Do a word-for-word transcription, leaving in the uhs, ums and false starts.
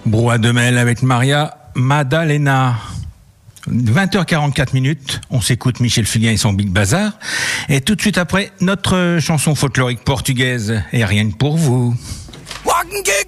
Brouhaha de Mêle avec Maria Maddalena. vingt heures quarante-quatre minutes, on s'écoute Michel Fugain et son Big Bazar. Et tout de suite après, notre chanson folklorique portugaise, et rien que pour vous.